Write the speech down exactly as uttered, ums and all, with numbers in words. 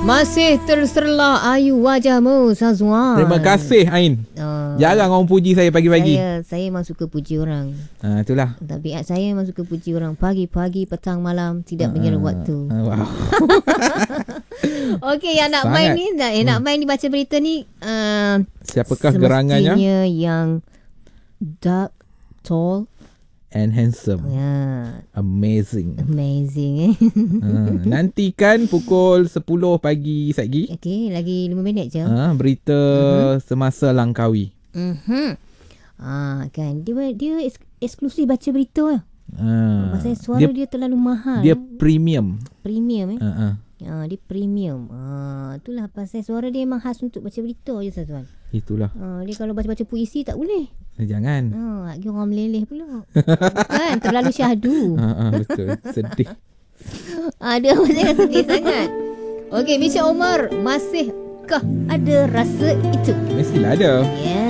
Masih terserlah ayu wajahmu, Sazwan. Terima kasih, Ain. Uh, Jarang orang puji saya pagi-pagi. Saya, saya memang suka puji orang. Ha, itulah. Tabiat saya memang suka puji orang. Pagi-pagi, petang, malam, tidak uh, mengira waktu. Uh, wow. Okey, yang nak Sangat. main ni, nak, hmm. nak main ni baca berita ni. Uh, Siapakah gerangannya? Semestinya yang dark, tall, and handsome. Yeah. Amazing. Amazing eh. Ha, nantikan pukul sepuluh pagi lagi. Okey, lagi lima minit je. Ha, berita uh-huh. semasa Langkawi. Mhm. Ah, kan dia dia eksklusif baca berita lah. Ha. Pasal suara dia, dia terlalu mahal. Dia premium. Premium eh. Ha ah. Ha, dia premium. Ah, itulah pasal suara dia memang khas untuk baca berita je, Sazwan. Itulah. Ha, dia kalau baca-baca puisi tak boleh. Jangan. Ha, lagi orang meleleh pula. Kan terlalu syahdu. Ha ah, betul. Sedih. Ada macam sedih sangat. Okey, Misha Omar, masihkah ada rasa itu? Mestilah ada. Ya. Yeah.